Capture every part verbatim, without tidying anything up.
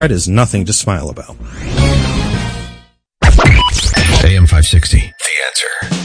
That is nothing to smile about. A M five sixty, The Answer.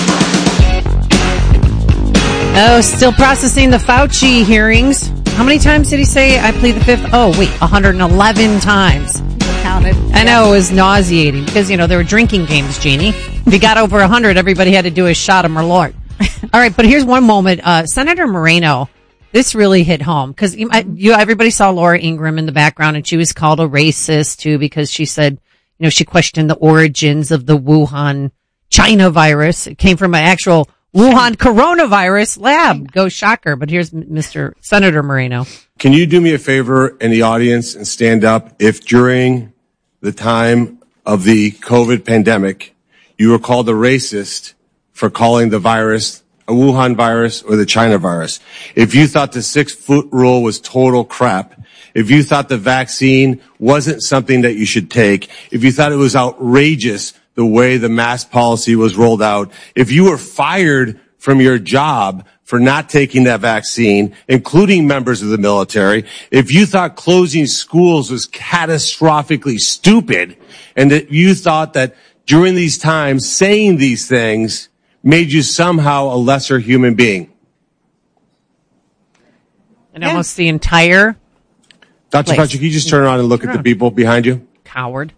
Oh, still processing the Fauci hearings. How many times did he say, I plead the fifth? Oh, wait, one hundred eleven times. Counted. I know, it was nauseating because, you know, there were drinking games, Jeannie. If you got over one hundred, everybody had to do a shot of Merlot. All right, but here's one moment. Uh, Senator Moreno, this really hit home because you, you, everybody saw Laura Ingraham in the background, and she was called a racist, too, because she said, you know, she questioned the origins of the Wuhan China virus. It came from an actual Wuhan coronavirus lab. Go shocker. But here's Mister Senator Moreno. Can you do me a favor in the audience and stand up if during the time of the COVID pandemic, you were called a racist for calling the virus a Wuhan virus or the China virus? If you thought the six foot rule was total crap, if you thought the vaccine wasn't something that you should take, if you thought it was outrageous the way the mask policy was rolled out, if you were fired from your job for not taking that vaccine, including members of the military, if you thought closing schools was catastrophically stupid, and that you thought that during these times saying these things made you somehow a lesser human being. And yeah. Almost the entire Doctor Fauci, can you just turn around and look turn at the people behind you? Coward.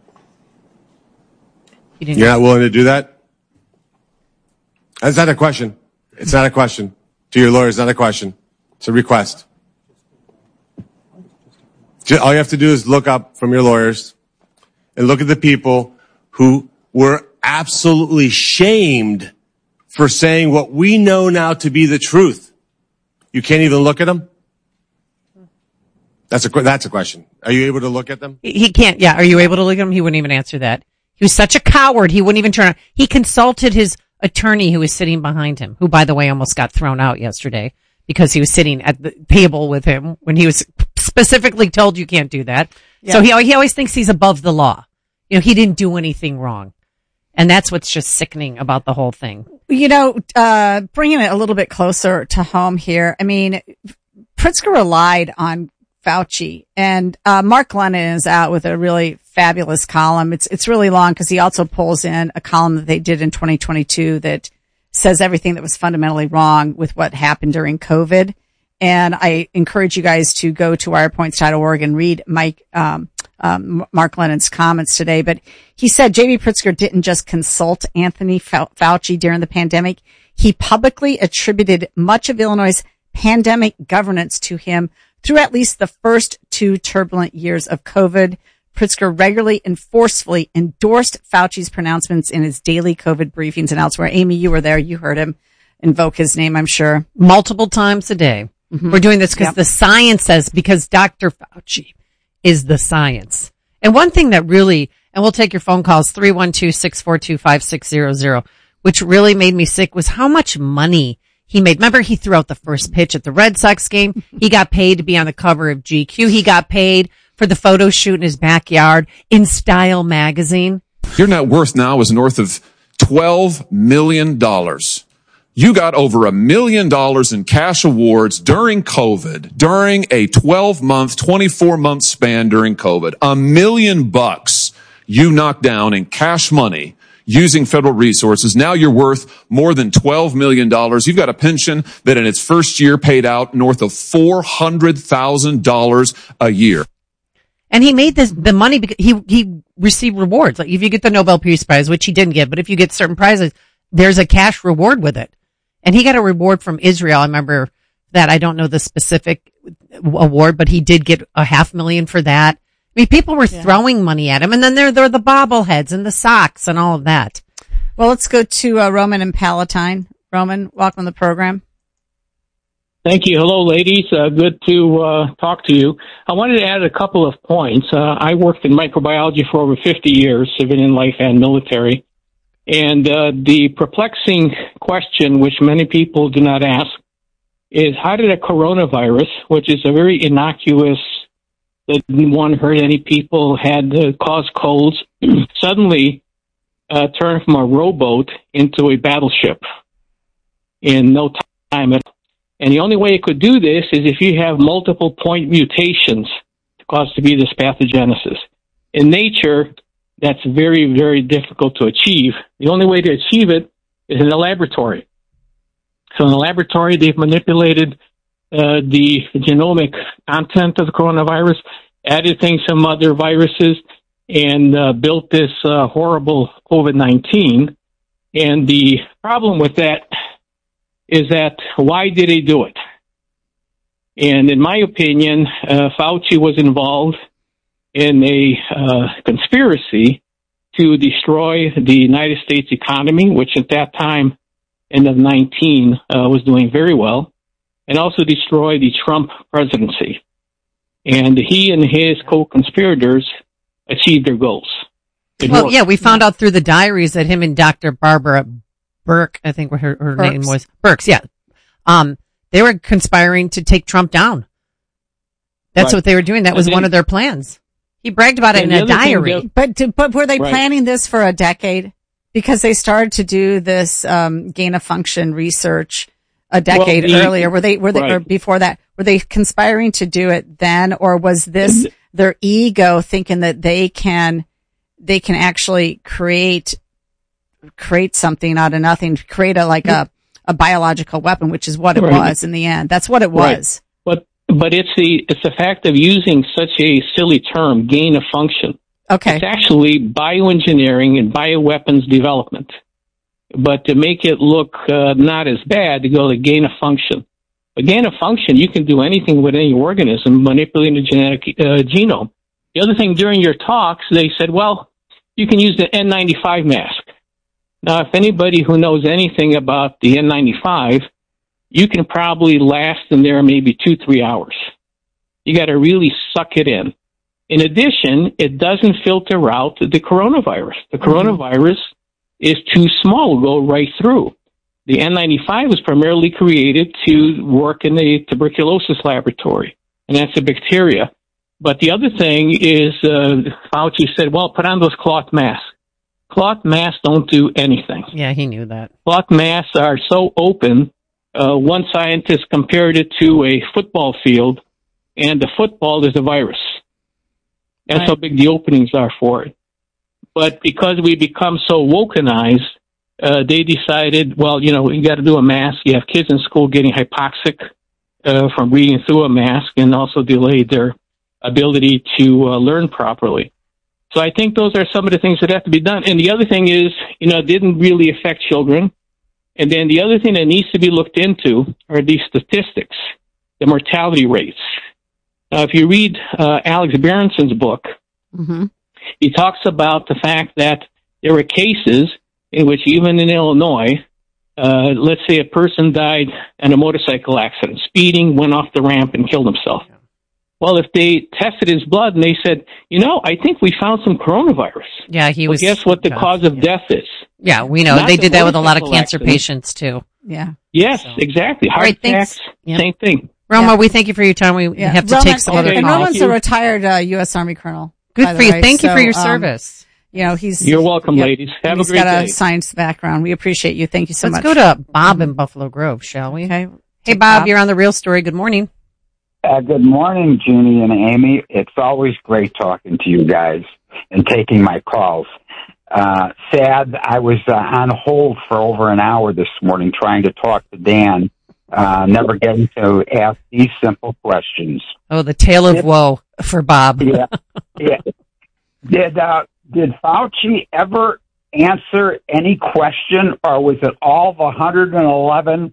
You You're not willing to do that? That's not a question. It's not a question. To your lawyer, it's not a question. It's a request. All you have to do is look up from your lawyers and look at the people who were absolutely shamed for saying what we know now to be the truth. You can't even look at them? That's a, that's a question. Are you able to look at them? He can't. Yeah. Are you able to look at him? He wouldn't even answer that. He was such a coward. He wouldn't even turn on. He consulted his attorney who was sitting behind him, who, by the way, almost got thrown out yesterday because he was sitting at the table with him when he was specifically told you can't do that. Yeah. So he, he always thinks he's above the law. You know, he didn't do anything wrong. And that's what's just sickening about the whole thing. You know, uh, bringing it a little bit closer to home here. I mean, Pritzker relied on Fauci, and uh Mark Lennon is out with a really fabulous column. It's it's really long because he also pulls in a column that they did in twenty twenty-two that says everything that was fundamentally wrong with what happened during COVID. And I encourage you guys to go to wire points dot org and read Mike um, um Mark Lennon's comments today. But he said J B Pritzker didn't just consult Anthony Fauci during the pandemic. He publicly attributed much of Illinois' pandemic governance to him through at least the first two turbulent years of COVID. Pritzker regularly and forcefully endorsed Fauci's pronouncements in his daily COVID briefings and elsewhere. Amy, you were there. You heard him invoke his name, I'm sure. Multiple times a day. Mm-hmm. We're doing this because yep. the science says, because Doctor Fauci is the science. And one thing that really, and we'll take your phone calls, three one two, six four two, five six zero zero, which really made me sick was how much money he made. Remember, he threw out the first pitch at the Red Sox game. He got paid to be on the cover of G Q. He got paid for the photo shoot in his backyard in Style magazine. Your net worth now is north of twelve million dollars. You got over a million dollars in cash awards during COVID, during a twelve-month, twenty-four-month span during COVID. A million bucks you knocked down in cash money using federal resources. Now you're worth more than twelve million dollars. You've got a pension that in its first year paid out north of four hundred thousand dollars a year. And he made this, the money, because he, he received rewards. Like if you get the Nobel Peace Prize, which he didn't get, but if you get certain prizes, there's a cash reward with it. And he got a reward from Israel. I remember that. I don't know the specific award, but he did get a half million for that. I mean, people were yeah. throwing money at him, and then there, there are the bobbleheads and the socks and all of that. Well, let's go to uh, Roman and Palatine. Roman, welcome to the program. Thank you. Hello, ladies. Uh, good to uh, talk to you. I wanted to add a couple of points. Uh, I worked in microbiology for over fifty years, civilian life and military. And uh, the perplexing question, which many people do not ask, is how did a coronavirus, which is a very innocuous, that one hurt any people, had uh, caused colds, suddenly uh, turn from a rowboat into a battleship in no time at all? And the only way it could do this is if you have multiple point mutations cause to be this pathogenesis. In nature, that's very, very difficult to achieve. The only way to achieve it is in a laboratory. So in the laboratory, they've manipulated uh, the genomic content of the coronavirus, added things from other viruses, and uh, built this uh, horrible COVID nineteen. And the problem with that is that why did they do it? And in my opinion, uh, Fauci was involved in a uh, conspiracy to destroy the United States economy, which at that time, end of nineteen, uh, was doing very well, and also destroy the Trump presidency. And he and his co-conspirators achieved their goals. It well, worked. yeah, we found out through the diaries that him and Doctor Barbara Burke, I think what her, her name was, Burks, yeah, um, they were conspiring to take Trump down. That's Right. what they were doing. That was And then- one of their plans. He bragged about it And in the a other thing diary. that- But did- but were they Right. planning this for a decade? Because they started to do this um, gain of function research a decade Well, the- earlier. Were they were they or right. before that? Were they conspiring to do it then, or was this their ego thinking that they can they can actually create create something out of nothing, create a like a a biological weapon, which is what it Right. was in the end. That's what it Right. was. But but it's the it's the fact of using such a silly term, gain of function. Okay. It's actually bioengineering and bioweapons development. But to make it look uh, not as bad, to go to gain of function. But gain of function, you can do anything with any organism, manipulating the genetic uh, genome. The other thing, during your talks, they said, well, you can use the N ninety-five mask. Now, if anybody who knows anything about the N ninety-five, you can probably last in there maybe two, three hours. You got to really suck it in. In addition, it doesn't filter out the coronavirus. The coronavirus is too small to go right through. The N ninety-five was primarily created to work in the tuberculosis laboratory, and that's a bacteria. But the other thing is, uh, Fauci said, well, put on those cloth masks. Cloth masks don't do anything. Yeah, he knew that. Cloth masks are so open. Uh, one scientist compared it to a football field, and the football is the virus. That's Right. how big the openings are for it. But because we become so wokenized, uh, they decided, well, you know, you got to do a mask. You have kids in school getting hypoxic uh, from reading through a mask, and also delayed their ability to uh, learn properly. So I think those are some of the things that have to be done. And the other thing is, you know, it didn't really affect children. And then the other thing that needs to be looked into are these statistics, the mortality rates. Now, if you read uh, Alex Berenson's book, Mm-hmm. he talks about the fact that there were cases in which, even in Illinois, uh, let's say a person died in a motorcycle accident, speeding, went off the ramp and killed himself. Well, if they tested his blood and they said, you know, I think we found some coronavirus. Yeah, he Well, was. guess what the cause of death is? Yeah, we know. Not They the did that with a lot of motorcycle cancer accident. patients, too. Yeah. Yes, So- exactly. All Heart right, thanks. attacks, Yep. same thing. Roma, Yeah. we thank you for your time. We Yeah. have to Roman- take some other okay, And calls. Roman's you. a retired uh, U S Army colonel. Good by the for you. way. Thank you for So, your um, service. You know, he's. You're welcome, yep. ladies. Have And a he's great got day. a science background. We appreciate you. Thank you so Let's much. go to Bob in Buffalo Grove, shall we? Okay. Hey, Bob, you're on The Real Story. Good morning. Uh, good morning, Jeannie and Amy. It's always great talking to you guys and taking my calls. Uh, sad, I was uh, on hold for over an hour this morning trying to talk to Dan, uh, never getting to ask these simple questions. Oh, the tale of woe for Bob. Yeah, yeah. Did uh, did Fauci ever answer any question, or was it all the one hundred eleven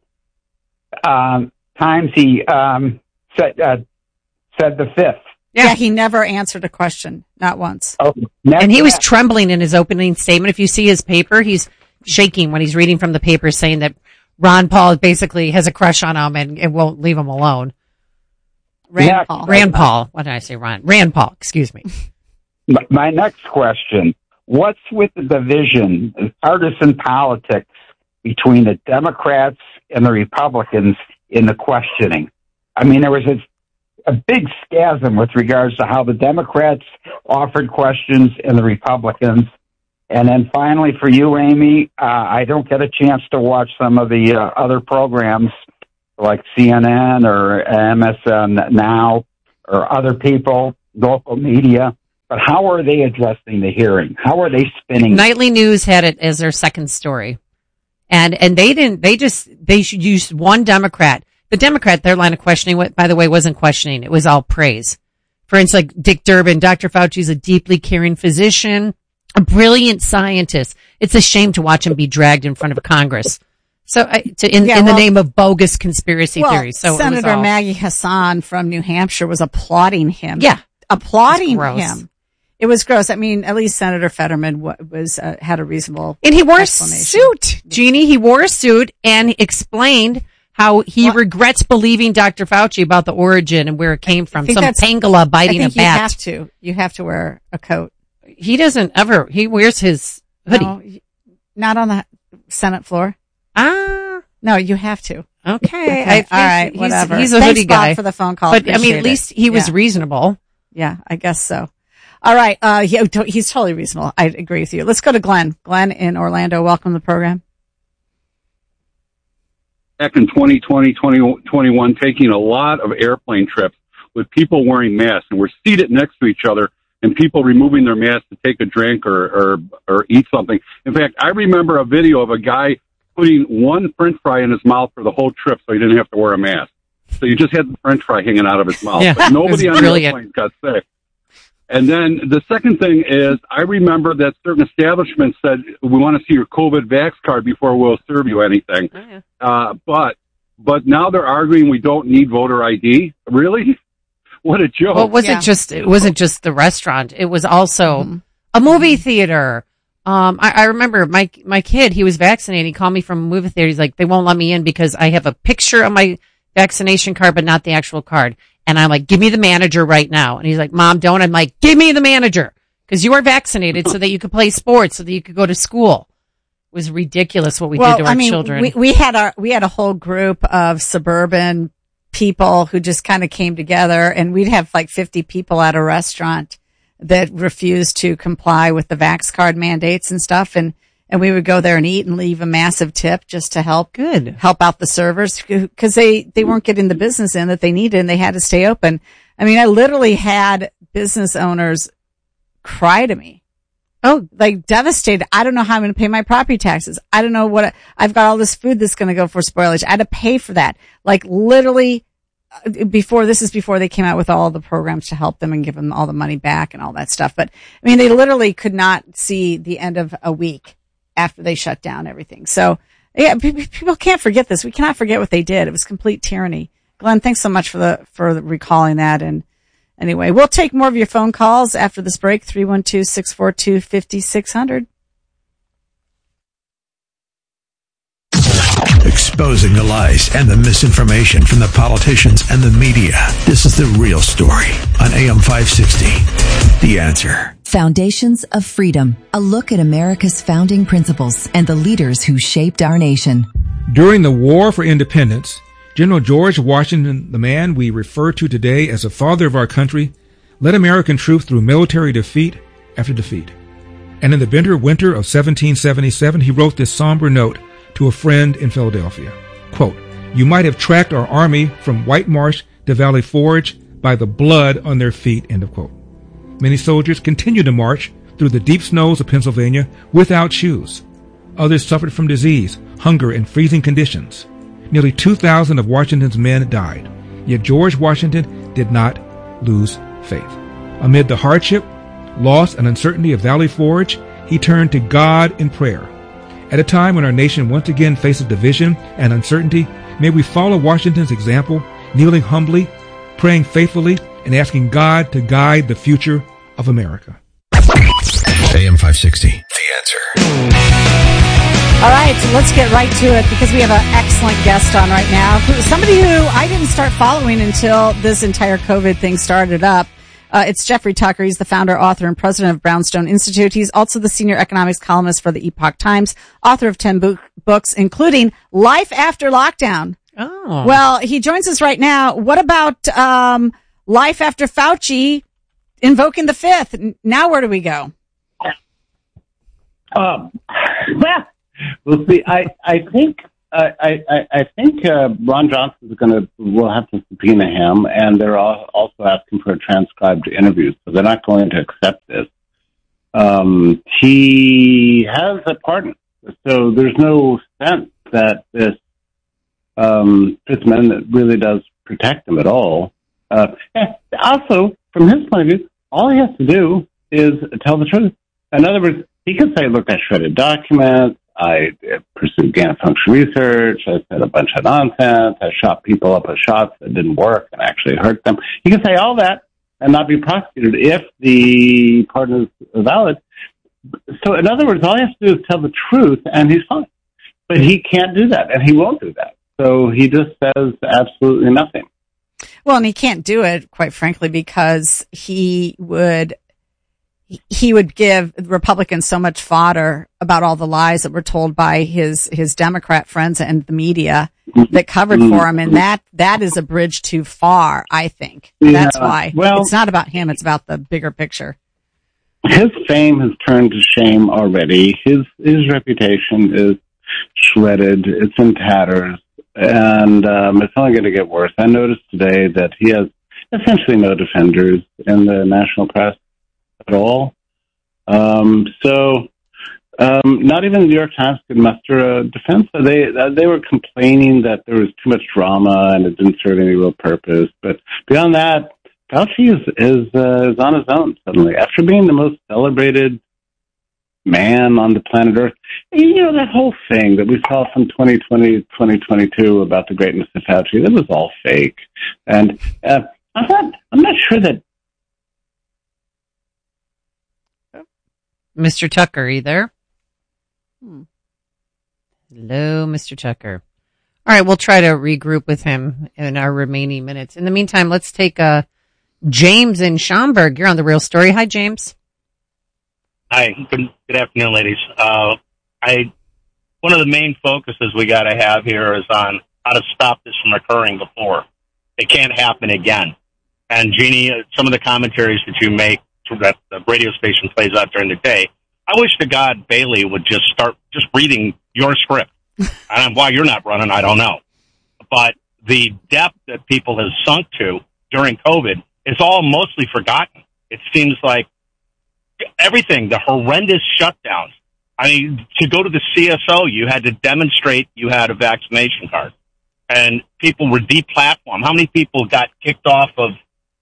um, times he um, said uh, said the fifth? Yeah. Yeah. He never answered a question. Not once. Oh, And he was never- trembling in his opening statement. If you see his paper, he's shaking when he's reading from the paper, saying that Ron Paul basically has a crush on him and, and won't leave him alone. Rand Yeah. Paul. Rand Paul. What did I say, Ron? Rand Paul, excuse me. My- My next question, what's with the division, the partisan politics between the Democrats and the Republicans in the questioning? I mean, there was a, a big schism with regards to how the Democrats offered questions and the Republicans. And then finally for you, Amy, uh, I don't get a chance to watch some of the uh, other programs like C N N or M S N Now or other people. local media. But how are they addressing the hearing? How are they spinning? Nightly News had it as their second story. And and they didn't, they just, they should use one Democrat. The Democrat, their line of questioning, by the way, wasn't questioning. It was all praise. For instance, like Dick Durbin, Doctor Fauci is a deeply caring physician, a brilliant scientist. It's a shame to watch him be dragged in front of Congress. So, uh, to, in, Yeah, in well- the name of bogus conspiracy Well, theories. So it was Senator all- Maggie Hassan from New Hampshire was applauding him. Yeah. applauding It's gross. him. It was gross. I mean, at least Senator Fetterman wa- was uh, had a reasonable And he wore a explanation. suit, Jeannie. He wore a suit and explained how he Well- regrets believing Doctor Fauci about the origin and where it came from. think Some that's- pangolin I biting a think you bat. have to. You have to wear a coat. He doesn't ever. He wears his hoodie. No, not on the Senate floor. Ah, No, you have to. okay. Okay, I think all right, he's, whattever. He's a Thanks, hoodie Bob, guy for the phone call. But I mean, Appreciate at least it. he was Yeah. reasonable. Yeah, I guess so. All right. Uh, he, he's totally reasonable. I agree with you. Let's go to Glenn. Glenn in Orlando. Welcome to the program. Back in twenty twenty, twenty twenty-one, taking a lot of airplane trips with people wearing masks, and we're seated next to each other, and people removing their masks to take a drink or, or, or eat something. In fact, I remember a video of a guy putting one French fry in his mouth for the whole trip so he didn't have to wear a mask. So you just had the French fry hanging out of his mouth. Yeah, but nobody it was on the brilliant. airplane got sick. And then the second thing is, I remember that certain establishments said, we want to see your COVID vax card before we'll serve you anything. Oh, yeah. Uh, but, but now they're arguing we don't need voter I D. Really? What a joke. Well, it wasn't Yeah. just it wasn't just the restaurant. It was also Mhm. a movie theater. Um, I, I remember my my kid. He was vaccinated. He called me from a movie theater. He's like, they won't let me in because I have a picture of my vaccination card, but not the actual card. And I'm like, give me the manager right now. And he's like, Mom, don't. I'm like, give me the manager because you are vaccinated so that you could play sports, so that you could go to school. It was ridiculous what we well, did to our I mean, children. We, we had our, we had a whole group of suburban people who just kind of came together, and we'd have like fifty people at a restaurant that refused to comply with the vax card mandates and stuff. And, and we would go there and eat and leave a massive tip just to help Good. help out the servers because they, they weren't getting the business in that they needed and they had to stay open. I mean, I literally had business owners cry to me. Oh, like devastated. I don't know how I'm going to pay my property taxes. I don't know what I, I've got all this food that's going to go for spoilage. I had to pay for that. Like literally uh, before, this is before they came out with all the programs to help them and give them all the money back and all that stuff. But I mean, they literally could not see the end of a week after they shut down everything. So yeah, pe- pe- people can't forget this. We cannot forget what they did. It was complete tyranny. Glenn, thanks so much for the, for the recalling that. And anyway, we'll take more of your phone calls after this break. three one two, six four two, five six zero zero. Exposing the lies and the misinformation from the politicians and the media. This is The Real Story on A M five sixty. The Answer. Foundations of Freedom, a look at America's founding principles and the leaders who shaped our nation. During the War for Independence, General George Washington, the man we refer to today as the father of our country, led American troops through military defeat after defeat. And in the bitter winter of seventeen seventy-seven, he wrote this somber note to a friend in Philadelphia. Quote, "You might have tracked our army from White Marsh to Valley Forge by the blood on their feet," end of quote. Many soldiers continued to march through the deep snows of Pennsylvania without shoes. Others suffered from disease, hunger, and freezing conditions. Nearly two thousand of Washington's men died. Yet George Washington did not lose faith. Amid the hardship, loss, and uncertainty of Valley Forge, he turned to God in prayer. At a time when our nation once again faces division and uncertainty, may we follow Washington's example, kneeling humbly, praying faithfully, and asking God to guide the future of America. A M five sixty. The Answer. All right, so let's get right to it because we have an excellent guest on right now. Who, somebody who I didn't start following until this entire COVID thing started up. Uh, it's Jeffrey Tucker. He's the founder, author, and president of Brownstone Institute. He's also the senior economics columnist for the Epoch Times, author of ten book, books, including Life After Lockdown. Oh. Well, he joins us right now. What about um, Life After Fauci invoking the fifth? Now where do we go? Um, well, we'll see. I, I think I, I, I think uh, Ron Johnson is going to will have to subpoena him, and they're all, also asking for a transcribed interview, so they're not going to accept this. Um, he has a pardon, so there's no sense that this um, Fifth Amendment really does protect him at all. Uh, also, from his point of view, all he has to do is tell the truth. In other words, he could say, look, I shredded documents, I pursued gain-of-function research, I said a bunch of nonsense, I shot people up with shots that didn't work and actually hurt them. He can say all that and not be prosecuted if the pardon is valid. So, in other words, all he has to do is tell the truth and he's fine. But he can't do that, and he won't do that. So he just says absolutely nothing. Well, and he can't do it, quite frankly, because he would he would give Republicans so much fodder about all the lies that were told by his his Democrat friends and the media that covered for him, and that that is a bridge too far, I think. That's yeah, why. Well, it's not about him, it's about the bigger picture. His fame has turned to shame already. His his reputation is shredded. It's in tatters. And um, it's only going to get worse. I noticed today that he has essentially no defenders in the national press at all. Um, so um, not even the New York Times could muster a defense. They they were complaining that there was too much drama and it didn't serve any real purpose. But beyond that, Fauci is is, uh, is on his own suddenly. After being the most celebrated man on the planet Earth, you know, that whole thing that we saw from twenty twenty, twenty twenty-two about the greatness of Fauci, that was all fake. And uh, I'm not, I'm not sure that. Mister Tucker, are you there? Hmm. Hello, Mister Tucker. All right, we'll try to regroup with him in our remaining minutes. In the meantime, let's take uh, James in Schaumburg. You're on The Real Story. Hi, James. Hi, good, good afternoon, ladies. Uh, I one of the main focuses we got to have here is on how to stop this from occurring before. It can't happen again. And Jeannie, some of the commentaries that you make that the radio station plays out during the day, I wish to God Bailey would just start just reading your script. And why you're not running, I don't know. But the depth that people have sunk to during COVID is all mostly forgotten. It seems like everything, the horrendous shutdowns. I mean, to go to the C S O, you had to demonstrate you had a vaccination card. And people were deplatformed. How many people got kicked off of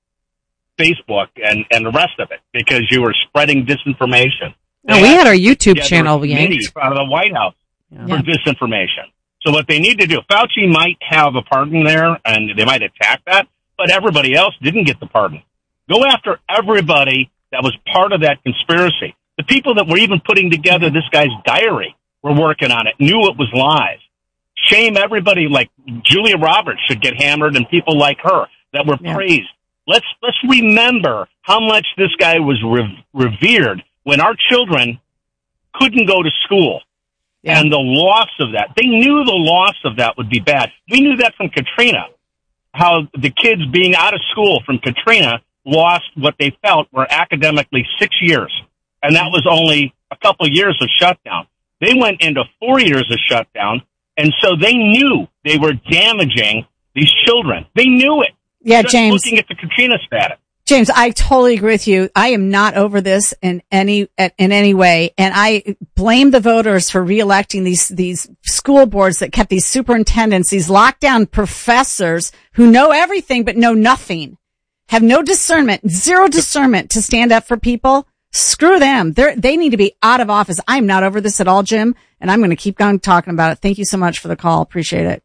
Facebook and, and the rest of it because you were spreading disinformation? No, we had our YouTube channel yanked out of the White House yeah. for disinformation. So what they need to do, Fauci might have a pardon there, and they might attack that, but everybody else didn't get the pardon. Go after everybody that was part of that conspiracy. The people that were even putting together this guy's diary were working on it, knew it was lies. Shame everybody, like Julia Roberts should get hammered and people like her that were yeah. praised. Let's let's remember how much this guy was re- revered when our children couldn't go to school. Yeah. And the loss of that. They knew the loss of that would be bad. We knew that from Katrina, how the kids being out of school from Katrina lost what they felt were academically six years. And that was only a couple of years of shutdown. They went into four years of shutdown, and so they knew they were damaging these children. They knew it. Yeah, Just James. Looking at the Katrina status. James, I totally agree with you. I am not over this in any in any way, and I blame the voters for reelecting these these school boards that kept these superintendents, these lockdown professors who know everything but know nothing, have no discernment, zero discernment to stand up for people. Screw them. They they need to be out of office. I'm not over this at all, Jim, and I'm going to keep on talking about it. Thank you so much for the call. Appreciate it.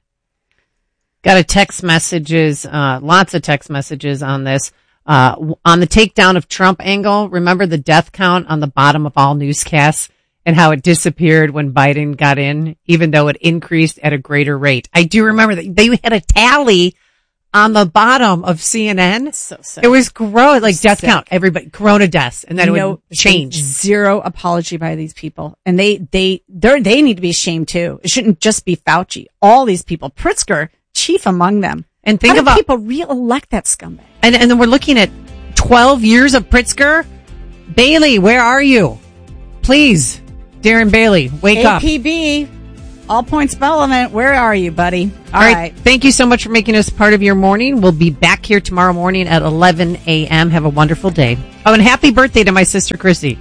Got a text messages, uh, lots of text messages on this. Uh, on the takedown of Trump angle, remember the death count on the bottom of all newscasts and how it disappeared when Biden got in, even though it increased at a greater rate. I do remember that they had a tally on the bottom of C N N. So sad. It was gross, like death Sick. count, everybody, corona deaths, and then you it know, would change. Zero apology by these people. And they, they, they they need to be ashamed too. It shouldn't just be Fauci. All these people, Pritzker, chief among them. And think How about do people re-elect that scumbag. And, and then we're looking at twelve years of Pritzker. Bailey, where are you? Please, Darren Bailey, wake up. A P B. All Points Relevant, where are you, buddy? All, All right. right. Thank you so much for making us part of your morning. We'll be back here tomorrow morning at eleven a.m. Have a wonderful day. Oh, and happy birthday to my sister, Chrissy.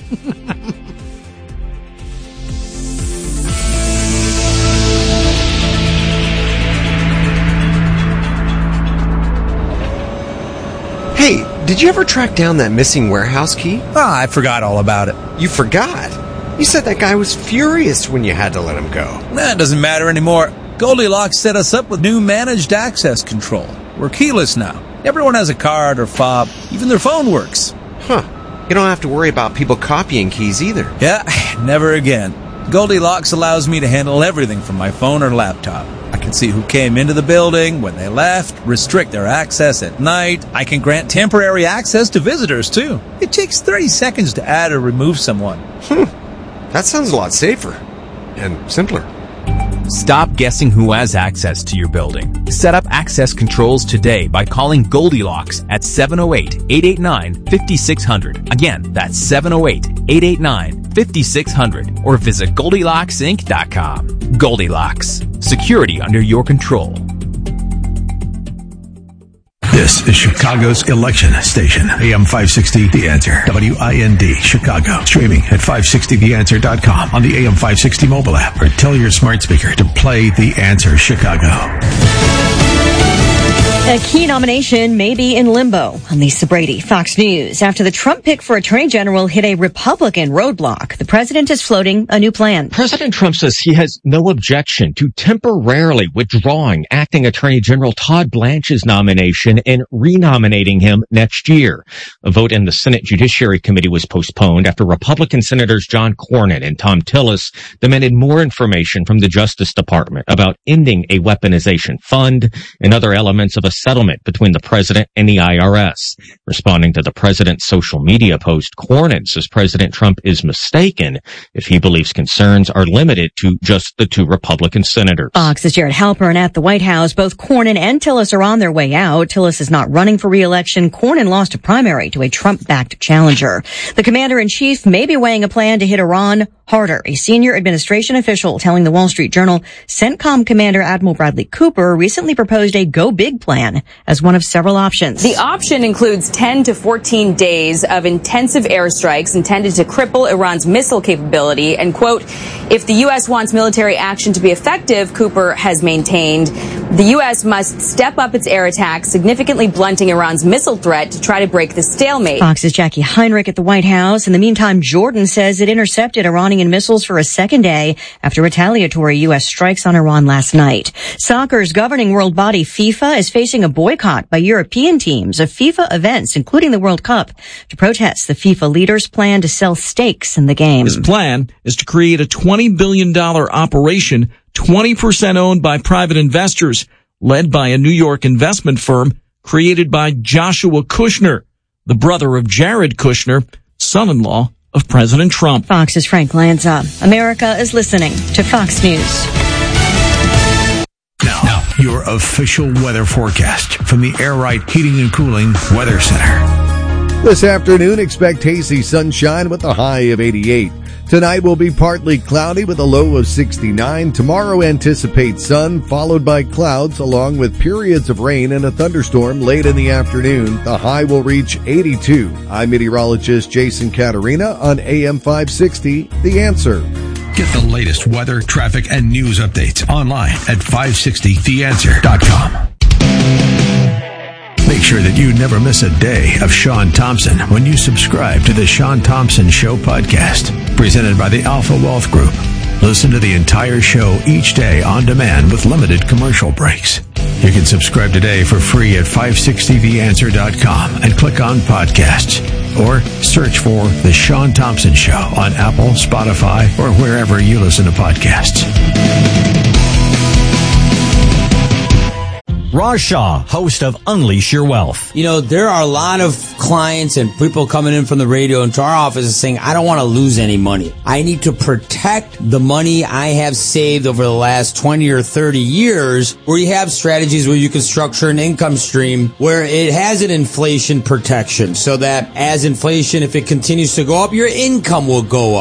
Hey, did you ever track down that missing warehouse key? Ah, I forgot all about it. You forgot? You said that guy was furious when you had to let him go. That doesn't matter anymore. Goldilocks set us up with new managed access control. We're keyless now. Everyone has a card or fob. Even their phone works. Huh. You don't have to worry about people copying keys either. Yeah, never again. Goldilocks allows me to handle everything from my phone or laptop. I can see who came into the building, when they left, restrict their access at night. I can grant temporary access to visitors, too. It takes thirty seconds to add or remove someone. Hmm. That sounds a lot safer and simpler. Stop guessing who has access to your building. Set up access controls today by calling Goldilocks at seven oh eight, eight eight nine, five six zero zero. Again, that's seven oh eight, eight eight nine, five six zero zero. Or visit Goldilocks Inc dot com. Goldilocks. Security under your control. This is Chicago's election station. A M five sixty The Answer. W I N D Chicago. Streaming at five sixty the answer dot com on the A M five sixty mobile app, or tell your smart speaker to play The Answer Chicago. A key nomination may be in limbo. I'm Lisa Brady, Fox News. After the Trump pick for Attorney General hit a Republican roadblock, the president is floating a new plan. President Trump says he has no objection to temporarily withdrawing acting Attorney General Todd Blanche's nomination and renominating him next year. A vote in the Senate Judiciary Committee was postponed after Republican Senators John Cornyn and Tom Tillis demanded more information from the Justice Department about ending a weaponization fund and other elements of a settlement between the president and the I R S. Responding to the president's social media post, Cornyn says President Trump is mistaken if he believes concerns are limited to just the two Republican senators. Fox's Jared Halpern at the White House. Both Cornyn and Tillis are on their way out. Tillis is not running for re-election. Cornyn lost a primary to a Trump-backed challenger. The commander-in-chief may be weighing a plan to hit Iran harder. A senior administration official telling the Wall Street Journal CENTCOM Commander Admiral Bradley Cooper recently proposed a go big plan as one of several options. The option includes ten to fourteen days of intensive airstrikes intended to cripple Iran's missile capability. And, quote, if the U S wants military action to be effective, Cooper has maintained, the U S must step up its air attacks, significantly blunting Iran's missile threat to try to break the stalemate. Fox's Jackie Heinrich at the White House. In the meantime, Jordan says it intercepted Iranian missiles for a second day after retaliatory U S strikes on Iran last night. Soccer's governing world body FIFA is facing a boycott by European teams of FIFA events, including the World Cup, to protest the FIFA leaders' plan to sell stakes in the game. His plan is to create a twenty billion dollars operation, twenty percent owned by private investors, led by a New York investment firm created by Joshua Kushner, the brother of Jared Kushner, son-in-law of President Trump. Fox's Frank Lanza. America is listening to Fox News. Now, your official weather forecast from the Air Right Heating and Cooling Weather Center. This afternoon, expect hazy sunshine with a high of eighty-eight. Tonight will be partly cloudy with a low of sixty-nine. Tomorrow, anticipate sun followed by clouds along with periods of rain and a thunderstorm late in the afternoon. The high will reach eighty-two. I'm meteorologist Jason Caterina on A M five sixty, The Answer. Get the latest weather, traffic, and news updates online at five sixty the answer dot com. Make sure that you never miss a day of Sean Thompson when you subscribe to the Sean Thompson Show podcast, presented by the Alpha Wealth Group. Listen to the entire show each day on demand with limited commercial breaks. You can subscribe today for free at five sixty the answer dot com and click on podcasts, or search for The Sean Thompson Show on Apple, Spotify, or wherever you listen to podcasts. Raj Shah, host of Unleash Your Wealth. You know, there are a lot of clients and people coming in from the radio into our office saying, I don't want to lose any money. I need to protect the money I have saved over the last twenty or thirty years, where you have strategies where you can structure an income stream where it has an inflation protection so that as inflation, if it continues to go up, your income will go up.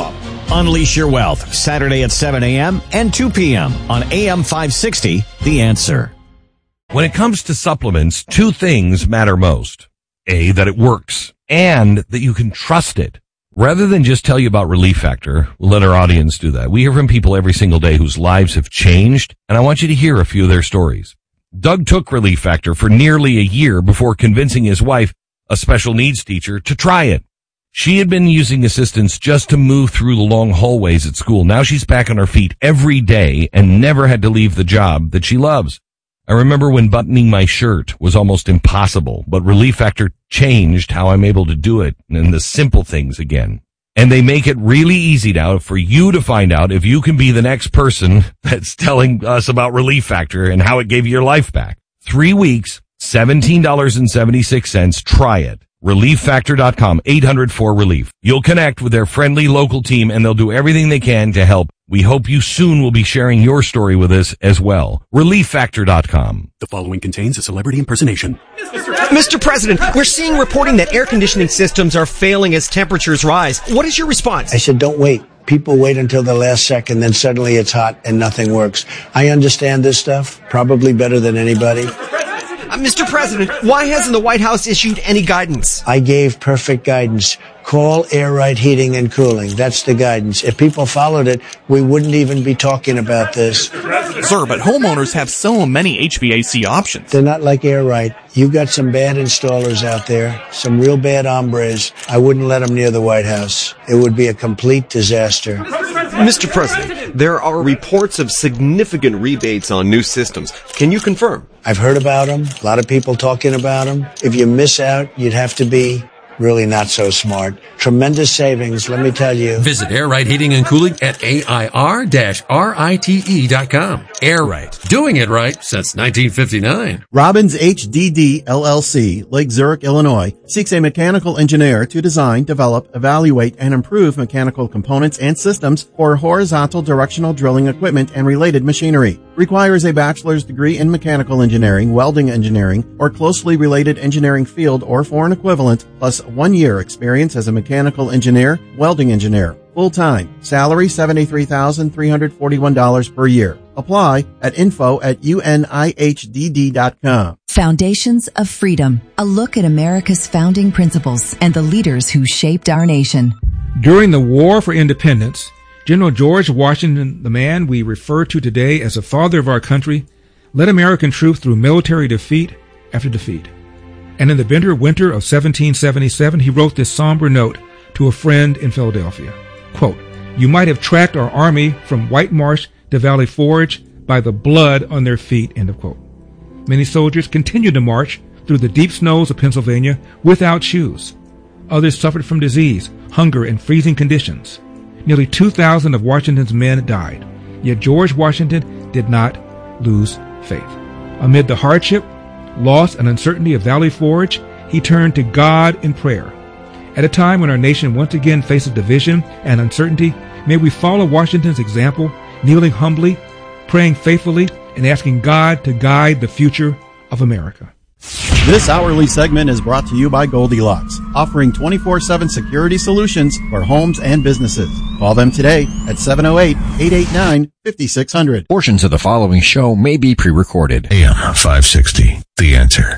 Unleash Your Wealth, Saturday at seven a.m. and two p.m. on A M five sixty, The Answer. When it comes to supplements, two things matter most. A, that it works, and that you can trust it. Rather than just tell you about Relief Factor, we'll let our audience do that. We hear from people every single day whose lives have changed, and I want you to hear a few of their stories. Doug took Relief Factor for nearly a year before convincing his wife, a special needs teacher, to try it. She had been using assistance just to move through the long hallways at school. Now she's back on her feet every day and never had to leave the job that she loves. I remember when buttoning my shirt was almost impossible, but Relief Factor changed how I'm able to do it and the simple things again. And they make it really easy now for you to find out if you can be the next person that's telling us about Relief Factor and how it gave you your life back. Three weeks, seventeen dollars and seventy-six cents. Try it. relief factor dot com, eight hundred four relief. You'll connect with their friendly local team and they'll do everything they can to help. We hope you soon will be sharing your story with us as well. relief factor dot com. The following contains a celebrity impersonation. Mister President, we're seeing reporting that air conditioning systems are failing as temperatures rise. What is your response? I said, don't wait. People wait until the last second, then suddenly it's hot and nothing works. I understand this stuff probably better than anybody. Uh, Mister President, why hasn't the White House issued any guidance? I gave perfect guidance. Call Air Right Heating and Cooling. That's the guidance. If people followed it, we wouldn't even be talking about this. Sir, but homeowners have so many H V A C options. They're not like Air Right. You got some bad installers out there, some real bad hombres. I wouldn't let them near the White House. It would be a complete disaster. Mister President, there are reports of significant rebates on new systems. Can you confirm? I've heard about them. A lot of people talking about them. If you miss out, you'd have to be really not so smart. Tremendous savings, let me tell you. Visit Air Right Heating and Cooling at A I R R I T E dot com. Air Right. Doing it right since nineteen fifty-nine. Robbins H D D L L C, Lake Zurich, Illinois, seeks a mechanical engineer to design, develop, evaluate, and improve mechanical components and systems for horizontal directional drilling equipment and related machinery. Requires a bachelor's degree in mechanical engineering, welding engineering, or closely related engineering field or foreign equivalent, plus one year experience as a mechanical engineer, welding engineer. Full-time. Salary seventy-three thousand three hundred forty-one dollars per year. Apply at info at U N I H D D dot com. Foundations of Freedom. A look at America's founding principles and the leaders who shaped our nation. During the War for Independence, General George Washington, the man we refer to today as the father of our country, led American troops through military defeat after defeat. And in the bitter winter of seventeen seventy-seven, he wrote this somber note to a friend in Philadelphia. Quote, "You might have tracked our army from White Marsh to Valley Forge by the blood on their feet," end of quote. Many soldiers continued to march through the deep snows of Pennsylvania without shoes. Others suffered from disease, hunger, and freezing conditions. Nearly two thousand of Washington's men died. Yet George Washington did not lose faith. Amid the hardship, loss, and uncertainty of Valley Forge, he turned to God in prayer. At a time when our nation once again faces division and uncertainty, may we follow Washington's example, kneeling humbly, praying faithfully, and asking God to guide the future of America. This hourly segment is brought to you by Goldilocks, offering twenty-four seven security solutions for homes and businesses. Call them today at seven oh eight, eight eight nine, five six zero zero. Portions of the following show may be pre-recorded. A M five sixty, The Answer.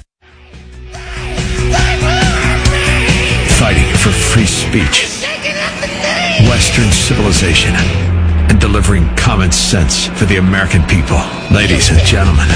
Fighting for free speech, Western civilization, and delivering common sense for the American people. Ladies and gentlemen,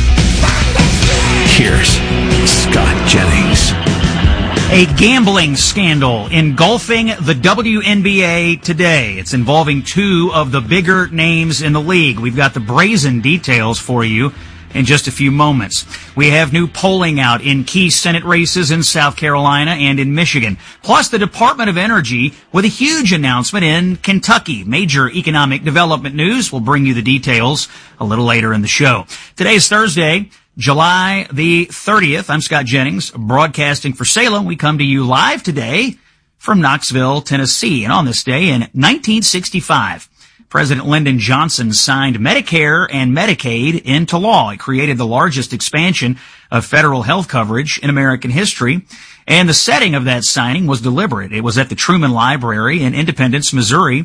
here's Scott Jennings. A gambling scandal engulfing the W N B A today. It's involving two of the bigger names in the league. We've got the brazen details for you in just a few moments. We have new polling out in key Senate races in South Carolina and in Michigan. Plus the Department of Energy with a huge announcement in Kentucky. Major economic development news. We'll bring you the details a little later in the show. Today is Thursday, July the thirtieth. I'm Scott Jennings, broadcasting for Salem. We come to you live today from Knoxville, Tennessee. And on this day in nineteen sixty-five, President Lyndon Johnson signed Medicare and Medicaid into law. It created the largest expansion of federal health coverage in American history. And the setting of that signing was deliberate. It was at the Truman Library in Independence, Missouri.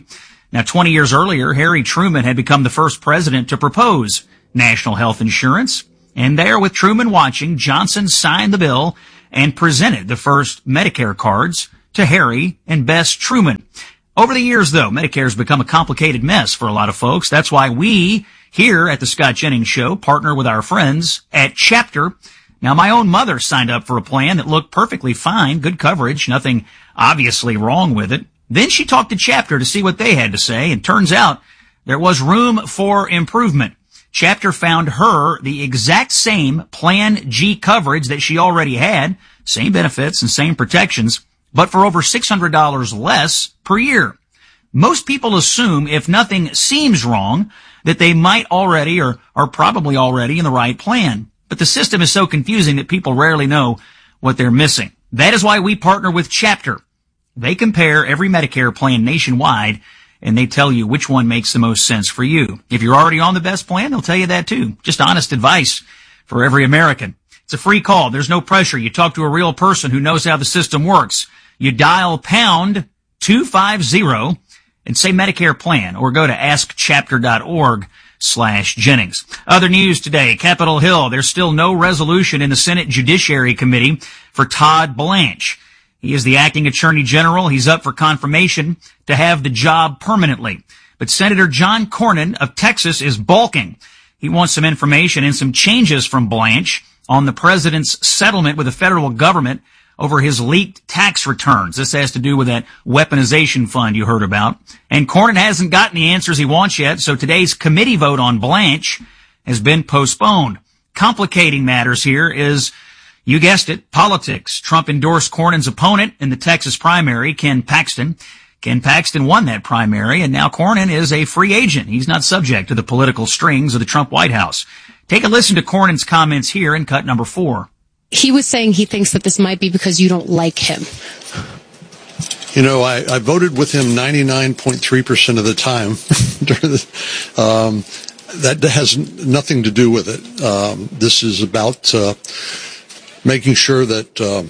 Now, twenty years earlier, Harry Truman had become the first president to propose national health insurance. And there, with Truman watching, Johnson signed the bill and presented the first Medicare cards to Harry and Bess Truman. Over the years, though, Medicare has become a complicated mess for a lot of folks. That's why we here at the Scott Jennings Show partner with our friends at Chapter. Now, my own mother signed up for a plan that looked perfectly fine, good coverage, nothing obviously wrong with it. Then she talked to Chapter to see what they had to say, and turns out there was room for improvement. Chapter found her the exact same Plan G coverage that she already had, same benefits and same protections, but for over six hundred dollars less per year. Most people assume if nothing seems wrong, that they might already or are probably already in the right plan. But the system is so confusing that people rarely know what they're missing. That is why we partner with Chapter. They compare every Medicare plan nationwide, and they tell you which one makes the most sense for you. If you're already on the best plan, they'll tell you that too. Just honest advice for every American. It's a free call. There's no pressure. You talk to a real person who knows how the system works. You dial pound two fifty and say Medicare plan, or go to askchapter.org slash Jennings. Other news today, Capitol Hill. There's still no resolution in the Senate Judiciary Committee for Todd Blanche. He is the acting attorney general. He's up for confirmation to have the job permanently. But Senator John Cornyn of Texas is balking. He wants some information and some changes from Blanche on the president's settlement with the federal government over his leaked tax returns. This has to do with that weaponization fund you heard about. And Cornyn hasn't gotten the answers he wants yet, so today's committee vote on Blanche has been postponed. Complicating matters here is, you guessed it, politics. Trump endorsed Cornyn's opponent in the Texas primary, Ken Paxton. Ken Paxton won that primary, and now Cornyn is a free agent. He's not subject to the political strings of the Trump White House. Take a listen to Cornyn's comments here in cut number four. He was saying he thinks that this might be because you don't like him. You know, I, I voted with him ninety-nine point three percent of the time. um, that has nothing to do with it. Um, this is about uh, making sure that uh,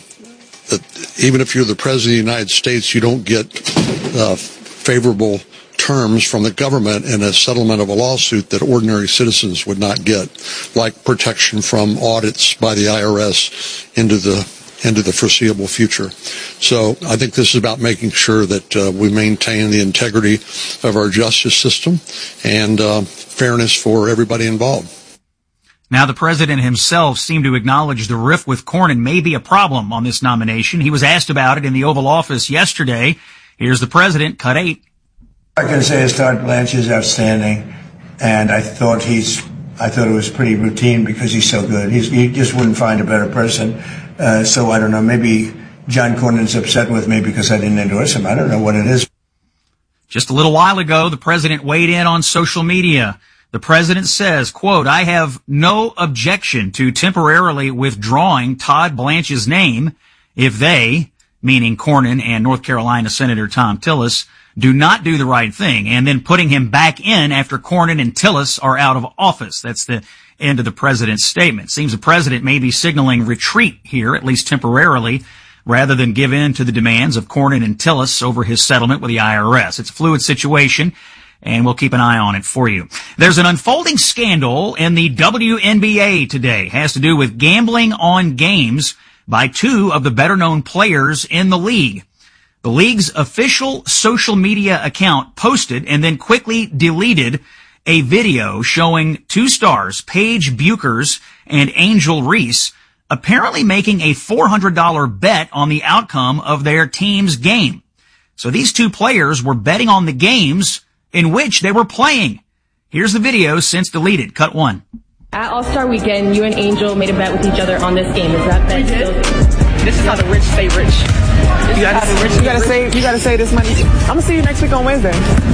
that even if you're the president of the United States, you don't get uh, favorable terms from the government in a settlement of a lawsuit that ordinary citizens would not get, like protection from audits by the I R S into the into the foreseeable future. So I think this is about making sure that uh, we maintain the integrity of our justice system and uh, fairness for everybody involved. Now, the president himself seemed to acknowledge the rift with Cornyn may be a problem on this nomination. He was asked about it in the Oval Office yesterday. Here's the president, cut eight. I can say is Todd Blanche is outstanding, and I thought he's, I thought it was pretty routine because he's so good. He's, he just wouldn't find a better person. Uh, so I don't know, maybe John Cornyn's upset with me because I didn't endorse him. I don't know what it is. Just a little while ago, the president weighed in on social media. The president says, quote, I have no objection to temporarily withdrawing Todd Blanche's name if they, meaning Cornyn and North Carolina Senator Thom Tillis, do not do the right thing, and then putting him back in after Cornyn and Tillis are out of office. That's the end of the president's statement. Seems the president may be signaling retreat here, at least temporarily, rather than give in to the demands of Cornyn and Tillis over his settlement with the I R S. It's a fluid situation, and we'll keep an eye on it for you. There's an unfolding scandal in the W N B A today. It has to do with gambling on games by two of the better-known players in the league. The league's official social media account posted and then quickly deleted a video showing two stars, Paige Buchers and Angel Reese, apparently making a four hundred dollars bet on the outcome of their team's game. So these two players were betting on the games in which they were playing. Here's the video since deleted. Cut one. At All-Star Weekend, you and Angel made a bet with each other on this game. Is that bet still? This is how the rich stay rich. You gotta, rich you gotta save. You gotta save this money. I'm gonna see you next week on Wednesday.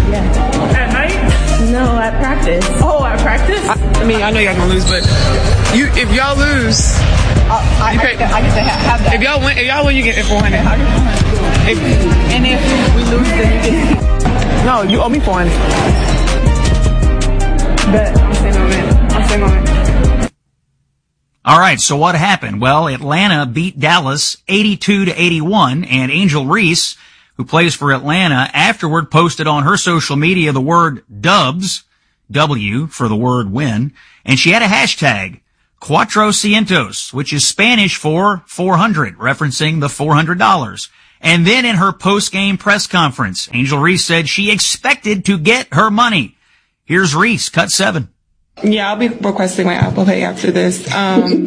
Yeah. At night? No, at practice. Oh, at practice? I, I mean, I know y'all gonna lose, but you, if y'all lose, uh, I, you I, pay, I, I get to have that. If y'all win, if y'all win, you get four hundred. If, and if we lose, then you get. No, you owe me four hundred. Bet. I'm staying on it. I'm staying on it. All right, so what happened? Well, Atlanta beat Dallas eighty-two to eighty-one, and Angel Reese who plays for Atlanta, afterward posted on her social media the word Dubs, W for the word win, and she had a hashtag, Cuatrocientos, which is Spanish for four hundred, referencing the four hundred dollars. And then in her post-game press conference, Angel Reese said she expected to get her money. Here's Reese, cut seven. Yeah, I'll be requesting my Apple Pay after this. Um...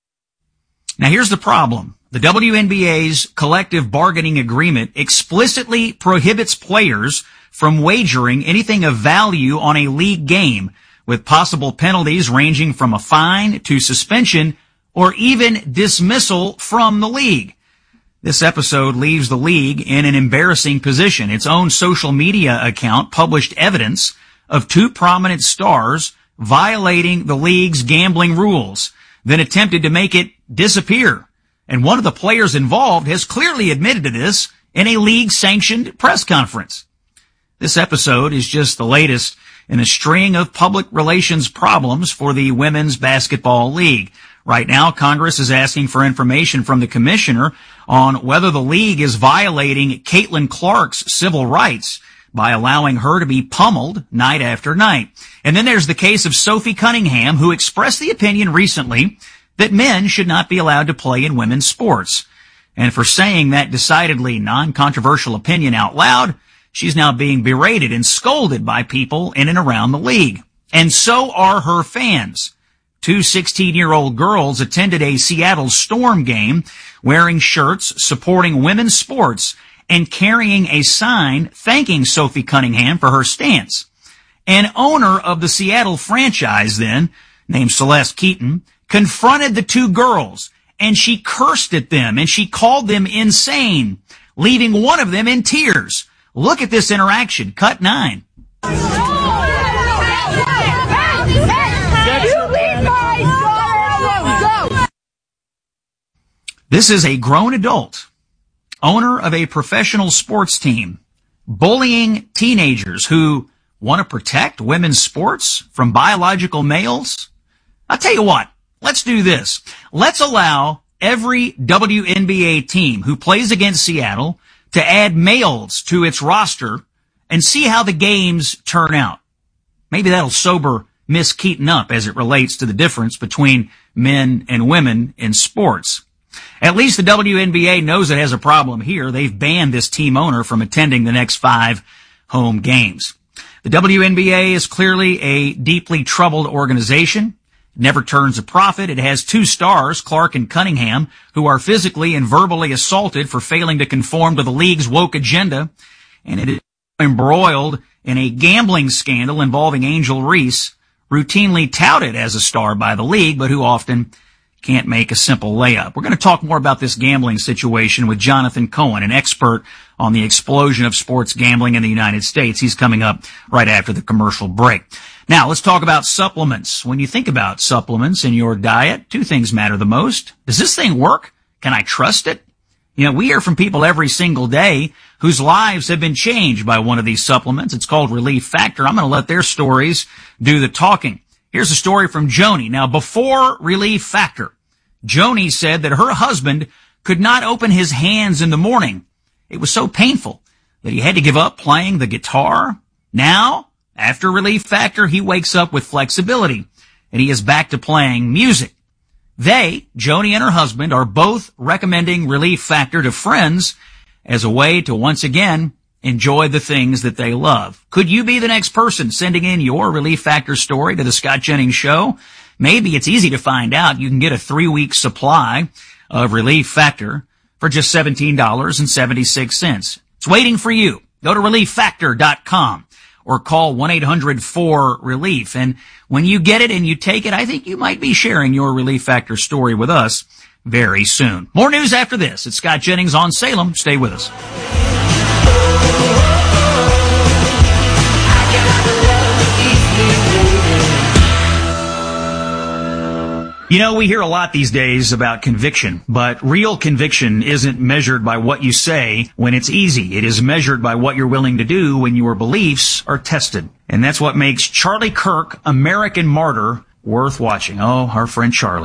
Now here's the problem. The W N B A's collective bargaining agreement explicitly prohibits players from wagering anything of value on a league game, with possible penalties ranging from a fine to suspension or even dismissal from the league. This episode leaves the league in an embarrassing position. Its own social media account published evidence of two prominent stars violating the league's gambling rules, then attempted to make it disappear. And one of the players involved has clearly admitted to this in a league-sanctioned press conference. This episode is just the latest in a string of public relations problems for the Women's Basketball League. Right now, Congress is asking for information from the commissioner on whether the league is violating Caitlin Clark's civil rights by allowing her to be pummeled night after night. And then there's the case of Sophie Cunningham, who expressed the opinion recently that men should not be allowed to play in women's sports. And for saying that decidedly non-controversial opinion out loud, she's now being berated and scolded by people in and around the league. And so are her fans. Two sixteen-year-old girls attended a Seattle Storm game wearing shirts supporting women's sports and carrying a sign thanking Sophie Cunningham for her stance. An owner of the Seattle franchise then, named Celeste Keaton, confronted the two girls, and she cursed at them, and she called them insane, leaving one of them in tears. Look at this interaction. Cut nine. This is a grown adult, owner of a professional sports team, bullying teenagers who want to protect women's sports from biological males. I'll tell you what, let's do this. Let's allow every W N B A team who plays against Seattle to add males to its roster and see how the games turn out. Maybe that'll sober Miss Keaton up as it relates to the difference between men and women in sports. At least the W N B A knows it has a problem here. They've banned this team owner from attending the next five home games. The W N B A is clearly a deeply troubled organization. It never turns a profit. It has two stars, Clark and Cunningham, who are physically and verbally assaulted for failing to conform to the league's woke agenda. And it is embroiled in a gambling scandal involving Angel Reese, routinely touted as a star by the league, but who often can't make a simple layup. We're going to talk more about this gambling situation with Jonathan Cohen, an expert on the explosion of sports gambling in the United States. He's coming up right after the commercial break. Now, let's talk about supplements. When you think about supplements in your diet, two things matter the most. Does this thing work? Can I trust it? You know, we hear from people every single day whose lives have been changed by one of these supplements. It's called Relief Factor. I'm going to let their stories do the talking. Here's a story from Joni. Now, before Relief Factor, Joni said that her husband could not open his hands in the morning. It was so painful that he had to give up playing the guitar. Now, after Relief Factor, he wakes up with flexibility, and he is back to playing music. They, Joni and her husband, are both recommending Relief Factor to friends as a way to once again enjoy the things that they love. Could you be the next person sending in your Relief Factor story to the Scott Jennings Show? Maybe it's easy to find out. You can get a three-week supply of Relief Factor for just seventeen dollars and seventy-six cents. It's waiting for you. Go to relief factor dot com or call one eight hundred four relief. And when you get it and you take it, I think you might be sharing your Relief Factor story with us very soon. More news after this. It's Scott Jennings on Salem. Stay with us. You know, we hear a lot these days about conviction, but real conviction isn't measured by what you say when it's easy. It is measured by what you're willing to do when your beliefs are tested. And that's what makes Charlie Kirk, American Martyr, worth watching. Oh, our friend Charlie.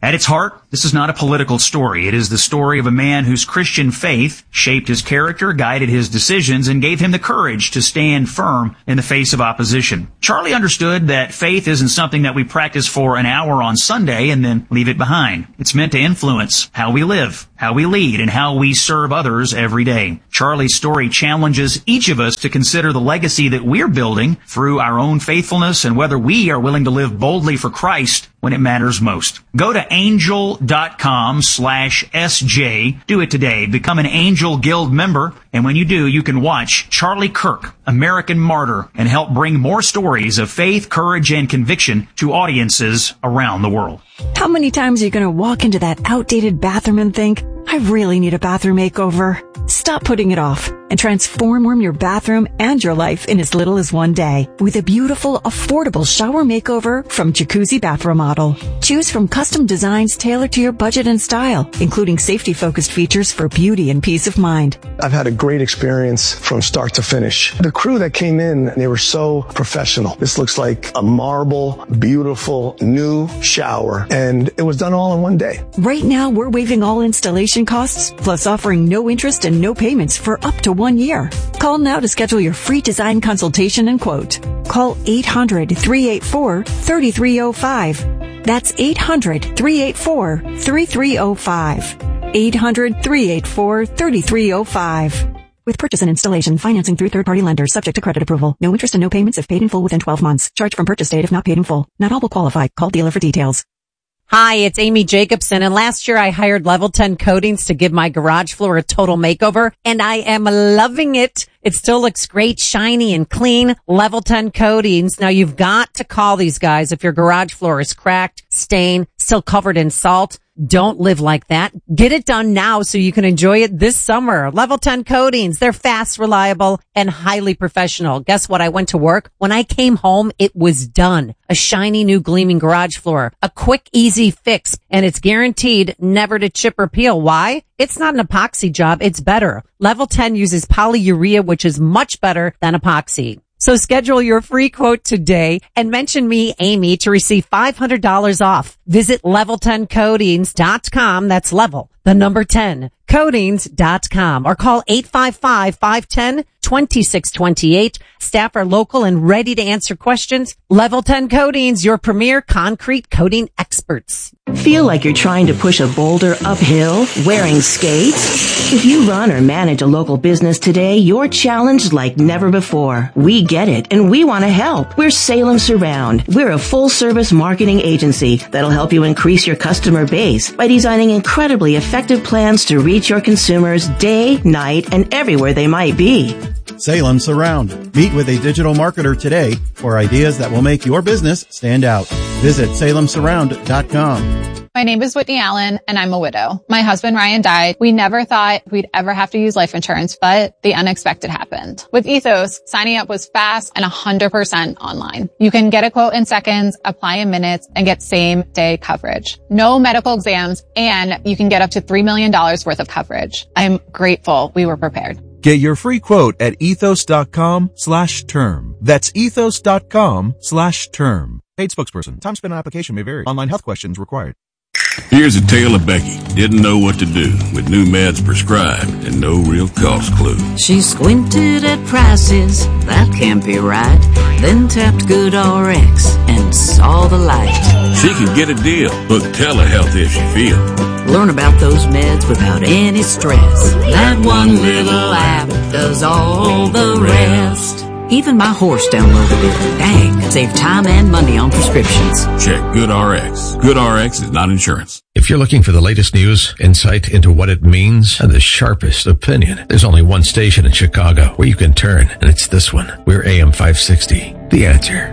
At its heart, this is not a political story. It is the story of a man whose Christian faith shaped his character, guided his decisions, and gave him the courage to stand firm in the face of opposition. Charlie understood that faith isn't something that we practice for an hour on Sunday and then leave it behind. It's meant to influence how we live, how we lead, and how we serve others every day. Charlie's story challenges each of us to consider the legacy that we're building through our own faithfulness and whether we are willing to live boldly for Christ when it matters most. Go to angel.com slash SJ. Do it today. Become an Angel Guild member. And when you do, you can watch Charlie Kirk, American Martyr, and help bring more stories of faith, courage, and conviction to audiences around the world. How many times are you going to walk into that outdated bathroom and think, I really need a bathroom makeover? Stop putting it off and transform your bathroom and your life in as little as one day with a beautiful, affordable shower makeover from Jacuzzi Bath Remodel. Choose from custom designs tailored to your budget and style, including safety-focused features for beauty and peace of mind. I've had a great experience from start to finish. The crew that came in, they were so professional. This looks like a marble, beautiful, new shower, and it was done all in one day. Right now, we're waiving all installation costs, plus offering no interest and no payments for up to one year. Call now to schedule your free design consultation and quote. Call eight hundred, three eight four, three three zero five. That's eight hundred, three eight four, three three zero five. eight hundred, three eight four, three three zero five. With purchase and installation, financing through third-party lenders, subject to credit approval. No interest and no payments if paid in full within twelve months. Charge from purchase date if not paid in full. Not all will qualify. Call dealer for details. Hi, it's Amy Jacobson, and last year I hired Level ten Coatings to give my garage floor a total makeover, and I am loving it. It still looks great, shiny and clean. Level ten Coatings. Now you've got to call these guys if your garage floor is cracked, stained, still covered in salt. Don't live like that. Get it done now so you can enjoy it this summer. Level ten Coatings. They're fast, reliable, and highly professional. Guess what? I went to work. When I came home, it was done. A shiny new gleaming garage floor. A quick, easy fix. And it's guaranteed never to chip or peel. Why? It's not an epoxy job. It's better. Level ten uses polyurea, which is much better than epoxy. So schedule your free quote today and mention me, Amy, to receive five hundred dollars off. Visit level ten coatings dot com. That's level, the number ten, coatings dot com, or call eight five five, five one zero, two six two eight. Staff are local and ready to answer questions. Level ten Coatings, your premier concrete coating experts. Feel like you're trying to push a boulder uphill wearing skates? If you run or manage a local business today, you're challenged like never before. We get it, and we want to help. We're Salem Surround. We're a full-service marketing agency that'll help you increase your customer base by designing incredibly effective plans to reach your consumers day, night, and everywhere they might be. Salem Surround. Meet with a digital marketer today for ideas that will make your business stand out. Visit salem surround dot com. My name is Whitney Allen, and I'm a widow. My husband, Ryan, died. We never thought we'd ever have to use life insurance, but the unexpected happened. With Ethos, signing up was fast and one hundred percent online. You can get a quote in seconds, apply in minutes, and get same-day coverage. No medical exams, and you can get up to three million dollars worth of coverage. I'm grateful we were prepared. Get your free quote at ethos.com slash term. That's ethos.com slash term. Paid spokesperson. Time spent on application may vary. Online health questions required. Here's a tale of Becky. Didn't know what to do with new meds prescribed and no real cost clue. She squinted at prices, that can't be right. Then tapped GoodRx and saw the light. She can get a deal. Book telehealth if she feels. Learn about those meds without any stress. That one little app does all the rest. Even my horse downloaded it. Dang, save time and money on prescriptions. Check GoodRx. GoodRx is not insurance. If you're looking for the latest news, insight into what it means, and the sharpest opinion, there's only one station in Chicago where you can turn, and it's this one. We're A M five sixty. The Answer.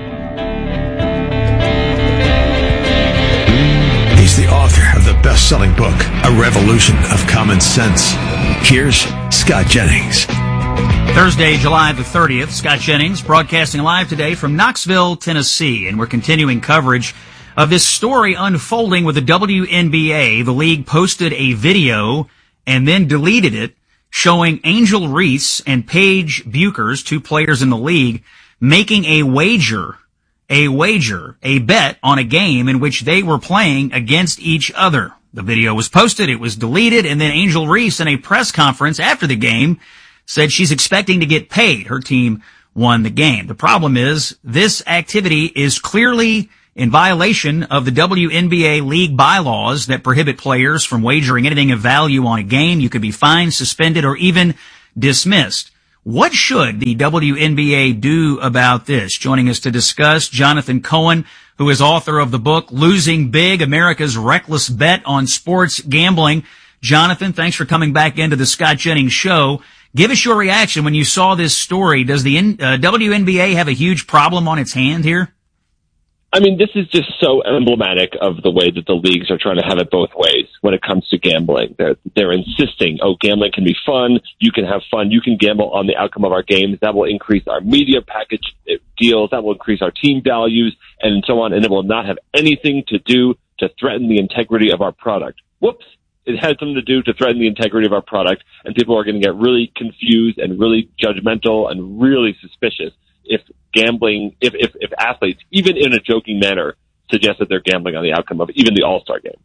He's the author of the best-selling book, A Revolution of Common Sense. Here's Scott Jennings. Thursday, July the thirtieth, Scott Jennings broadcasting live today from Knoxville, Tennessee, and we're continuing coverage of this story unfolding with the W N B A. The league posted a video and then deleted it showing Angel Reese and Paige Buchers, two players in the league, making a wager a wager, a bet on a game in which they were playing against each other. The video was posted, it was deleted, and then Angel Reese in a press conference after the game said she's expecting to get paid. Her team won the game. The problem is this activity is clearly in violation of the W N B A league bylaws that prohibit players from wagering anything of value on a game. You could be fined, suspended, or even dismissed. What should the W N B A do about this? Joining us to discuss, Jonathan Cohen, who is author of the book Losing Big, America's Reckless Bet on Sports Gambling. Jonathan, thanks for coming back into the Scott Jennings Show. Give us your reaction when you saw this story. Does the uh, W N B A have a huge problem on its hand here? I mean, this is just so emblematic of the way that the leagues are trying to have it both ways when it comes to gambling. They're, they're insisting, oh, gambling can be fun. You can have fun. You can gamble on the outcome of our games. That will increase our media package deals. That will increase our team values and so on. And it will not have anything to do to threaten the integrity of our product. Whoops. It has something to do to threaten the integrity of our product. And people are going to get really confused and really judgmental and really suspicious if gambling, if, if, if athletes, even in a joking manner, suggest that they're gambling on the outcome of even the All-Star game.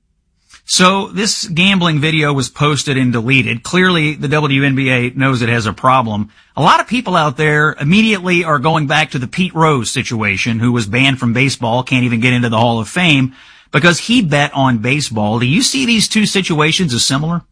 So this gambling video was posted and deleted. Clearly, the W N B A knows it has a problem. A lot of people out there immediately are going back to the Pete Rose situation, who was banned from baseball, can't even get into the Hall of Fame, because he bet on baseball. Do you see these two situations as similar?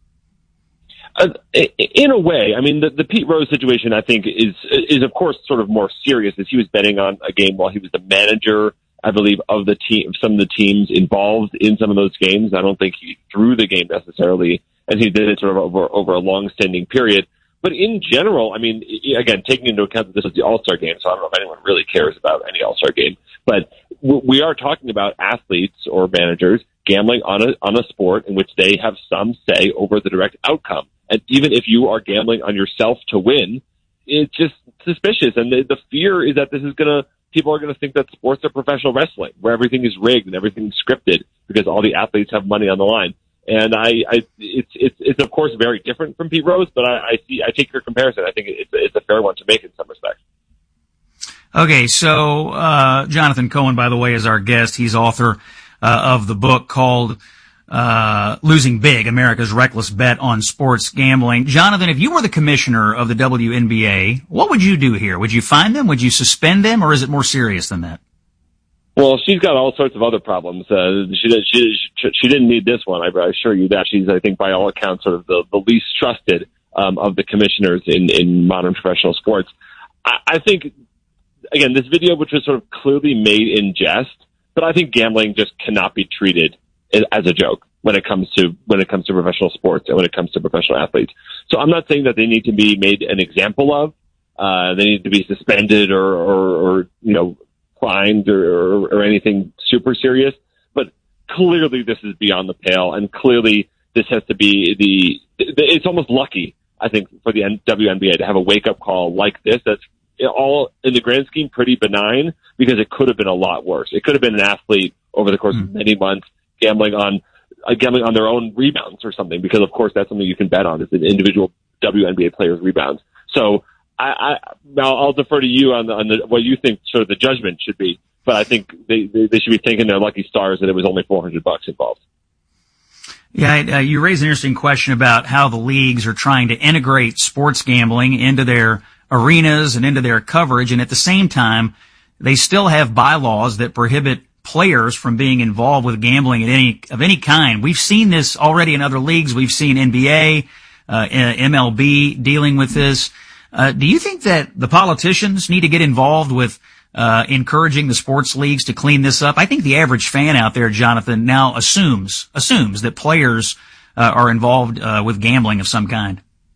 Uh, in a way, I mean, the, the Pete Rose situation, I think, is, is of course sort of more serious, as he was betting on a game while he was the manager, I believe, of the team, some of the teams involved in some of those games. I don't think he threw the game necessarily, and he did it sort of over, over a long-standing period. But in general, I mean, again, taking into account that this is the All-Star game, so I don't know if anyone really cares about any All-Star game, but we are talking about athletes or managers gambling on a, on a sport in which they have some say over the direct outcome. And even if you are gambling on yourself to win, it's just suspicious. And the, the fear is that this is going to, people are going to think that sports are professional wrestling, where everything is rigged and everything's scripted because all the athletes have money on the line. And I, I it's, it's, it's of course very different from Pete Rose, but I, I see, I take your comparison. I think it's, it's a fair one to make in some respects. Okay. So, uh, Jonathan Cohen, by the way, is our guest. He's author, uh, of the book called, Uh, Losing Big, America's Reckless Bet on Sports Gambling. Jonathan, if you were the commissioner of the W N B A, what would you do here? Would you fine them? Would you suspend them? Or is it more serious than that? Well, she's got all sorts of other problems. Uh, she, she, she didn't need this one. I, I assure you that. She's, I think, by all accounts, sort of the, the least trusted um, of the commissioners in, in modern professional sports. I, I think, again, this video, which was sort of clearly made in jest, but I think gambling just cannot be treated as a joke when it comes to when it comes to professional sports and when it comes to professional athletes. So I'm not saying that they need to be made an example of. Uh, they need to be suspended or, or, or you know, fined or, or, or anything super serious. But clearly this is beyond the pale, and clearly this has to be the. It's almost lucky, I think, for the W N B A to have a wake up call like this. That's all in the grand scheme pretty benign, because it could have been a lot worse. It could have been an athlete over the course mm. of many months gambling on uh, gambling on their own rebounds or something, because of course that's something you can bet on, is an individual W N B A player's rebounds. So I, I now I'll defer to you on, the, on the, what you think sort of the judgment should be, but I think they, they, they should be thanking their lucky stars that it was only four hundred bucks involved. Yeah, uh, you raise an interesting question about how the leagues are trying to integrate sports gambling into their arenas and into their coverage, and at the same time, they still have bylaws that prohibit players from being involved with gambling at any of any kind. We've seen this already in other leagues. We've seen N B A, uh, M L B dealing with this. Uh, do you think that the politicians need to get involved with uh encouraging the sports leagues to clean this up? I think the average fan out there, Jonathan, now assumes assumes that players uh, are involved uh, with gambling of some kind.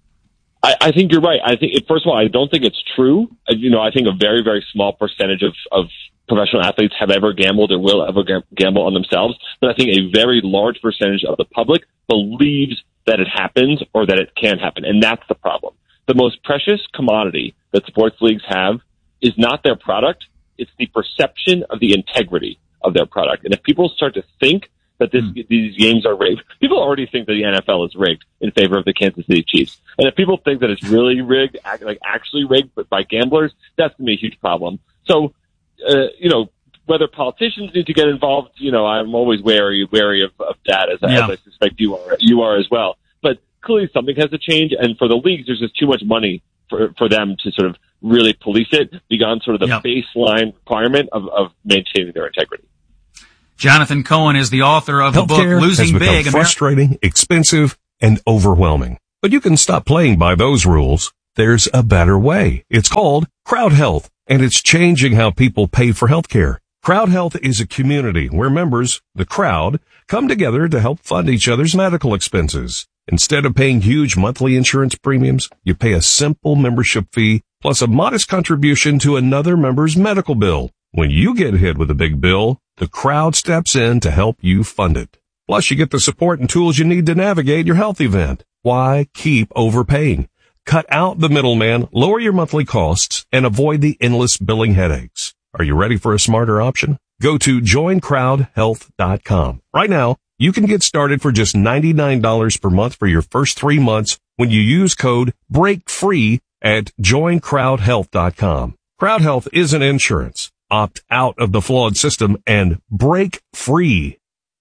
I, I think you're right. I think, first of all, I don't think it's true. You know, I think a very, very small percentage of, of professional athletes have ever gambled or will ever gamble on themselves. But I think a very large percentage of the public believes that it happens or that it can happen. And that's the problem. The most precious commodity that sports leagues have is not their product. It's the perception of the integrity of their product. And if people start to think that this, mm. these games are rigged, people already think that the N F L is rigged in favor of the Kansas City Chiefs. And if people think that it's really rigged, like actually rigged, but by gamblers, that's going to be a huge problem. So uh, you know, whether politicians need to get involved, you know, I'm always wary wary of, of that, as, yeah. as I suspect you are. You are as well. But clearly, something has to change, and for the leagues, there's just too much money for for them to sort of really police it beyond sort of the yep. baseline requirement of, of maintaining their integrity. Jonathan Cohen is the author of Healthcare the book Losing has become Big. frustrating, Ameri- expensive, and overwhelming. But you can stop playing by those rules. There's a better way. It's called Crowd Health, and it's changing how people pay for healthcare. Crowd Health is a community where members, the crowd, come together to help fund each other's medical expenses. Instead of paying huge monthly insurance premiums, you pay a simple membership fee plus a modest contribution to another member's medical bill. When you get hit with a big bill, the crowd steps in to help you fund it. Plus, you get the support and tools you need to navigate your health event. Why keep overpaying? Cut out the middleman, lower your monthly costs, and avoid the endless billing headaches. Are you ready for a smarter option? Go to join crowd health dot com. Right now, you can get started for just ninety-nine dollars per month for your first three months when you use code BREAKFREE at join crowd health dot com. Crowd Health isn't insurance. Opt out of the flawed system and break free.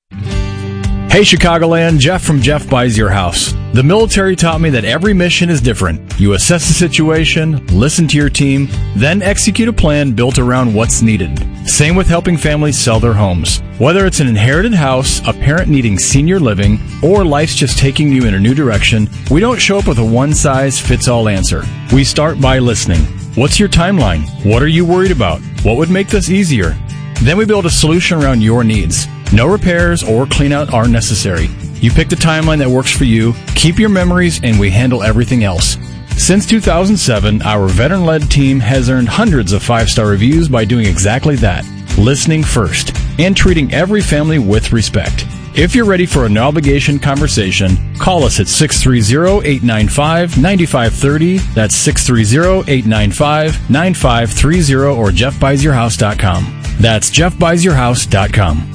Hey Chicagoland, Jeff from Jeff Buys Your House. The military taught me that every mission is different. You assess the situation, listen to your team, then execute a plan built around what's needed. Same with helping families sell their homes. Whether it's an inherited house, a parent needing senior living, or life's just taking you in a new direction, we don't show up with a one-size-fits-all answer. We start by listening. What's your timeline? What are you worried about? What would make this easier? Then we build a solution around your needs. No repairs or clean out are necessary. You pick the timeline that works for you, keep your memories, and we handle everything else. Since two thousand seven, our veteran-led team has earned hundreds of five-star reviews by doing exactly that, listening first, and treating every family with respect. If you're ready for an no-obligation conversation, call us at six three zero, eight nine five, nine five three zero. That's six three zero, eight nine five, nine five three zero or jeff buys your house dot com. That's jeff buys your house dot com.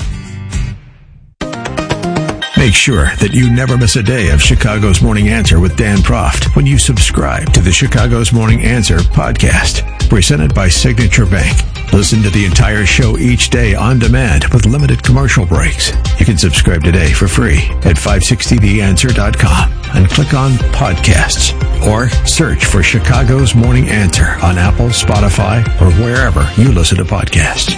Make sure that you never miss a day of Chicago's Morning Answer with Dan Proft when you subscribe to the Chicago's Morning Answer podcast, presented by Signature Bank. Listen to the entire show each day on demand with limited commercial breaks. You can subscribe today for free at five sixty the answer dot com and click on podcasts or search for Chicago's Morning Answer on Apple, Spotify, or wherever you listen to podcasts.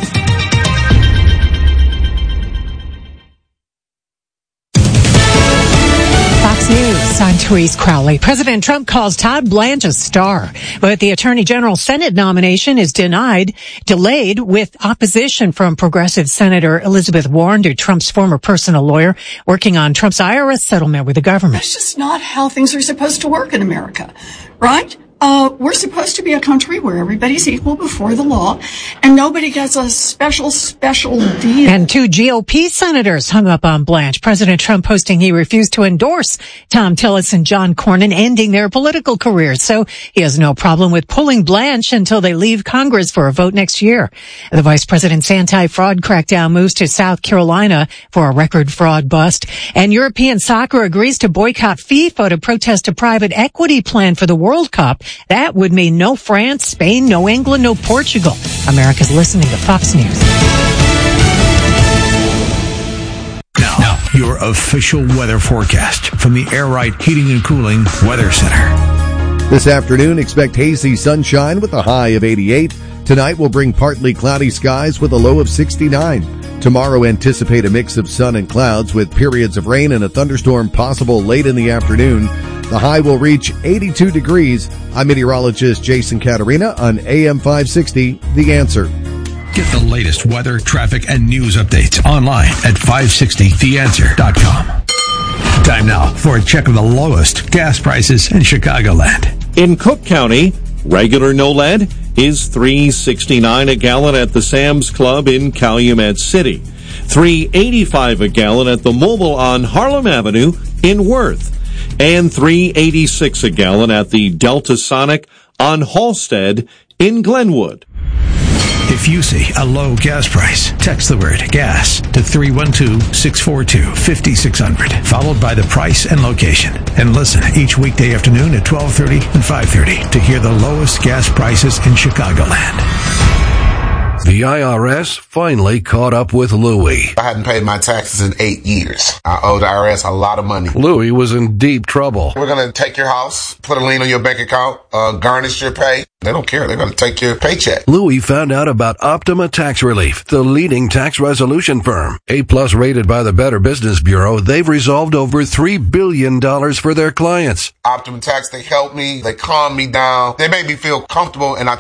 Fox News, I'm Therese Crowley. President Trump calls Todd Blanche a star, but the Attorney General Senate nomination is denied, delayed with opposition from progressive Senator Elizabeth Warren, to Trump's former personal lawyer, working on Trump's I R S settlement with the government. That's just not how things are supposed to work in America, right? Uh, we're supposed to be a country where everybody's equal before the law and nobody gets a special, special deal. And two G O P senators hung up on Blanche. President Trump posting he refused to endorse Tom Tillis and John Cornyn, ending their political careers. So he has no problem with pulling Blanche until they leave Congress for a vote next year. The vice president's anti-fraud crackdown moves to South Carolina for a record fraud bust. And European soccer agrees to boycott FIFA to protest a private equity plan for the World Cup. That would mean no France, Spain, no England, no Portugal. America's listening to Fox News. Now, now, your official weather forecast from the Air Right Heating and Cooling Weather Center. This afternoon, expect hazy sunshine with a high of eighty-eight. Tonight will bring partly cloudy skies with a low of sixty-nine. Tomorrow, anticipate a mix of sun and clouds with periods of rain and a thunderstorm possible late in the afternoon. The high will reach eighty-two degrees. I'm meteorologist Jason Caterina on A M five sixty, The Answer. Get the latest weather, traffic, and news updates online at five sixty the answer dot com. Time now for a check of the lowest gas prices in Chicagoland. In Cook County, regular no lead is three sixty-nine a gallon at the Sam's Club in Calumet City, three eighty-five a gallon at the Mobile on Harlem Avenue in Worth, and three eighty-six a gallon at the Delta Sonic on Halstead in Glenwood. If you see a low gas price, text the word gas to three one two, six four two, five six zero zero, followed by the price and location. And listen each weekday afternoon at twelve thirty and five thirty to hear the lowest gas prices in Chicagoland. The I R S finally caught up with Louie. I hadn't paid my taxes in eight years. I owe the I R S a lot of money. Louie was in deep trouble. We're going to take your house, put a lien on your bank account, uh, garnish your pay. They don't care. They're going to take your paycheck. Louie found out about Optima Tax Relief, the leading tax resolution firm. A-plus rated by the Better Business Bureau, they've resolved over three billion dollars for their clients. Optima Tax, they helped me. They calmed me down. They made me feel comfortable, and I